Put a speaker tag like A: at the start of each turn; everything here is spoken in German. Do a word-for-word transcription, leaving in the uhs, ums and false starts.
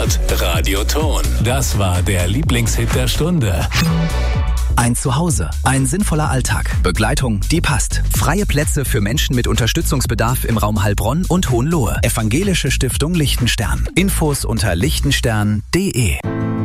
A: Hört Radio Ton. Das war der Lieblingshit der Stunde.
B: Ein Zuhause, ein sinnvoller Alltag, Begleitung, die passt. Freie Plätze für Menschen mit Unterstützungsbedarf im Raum Heilbronn und Hohenlohe. Evangelische Stiftung Lichtenstern. Infos unter lichtenstern punkt de.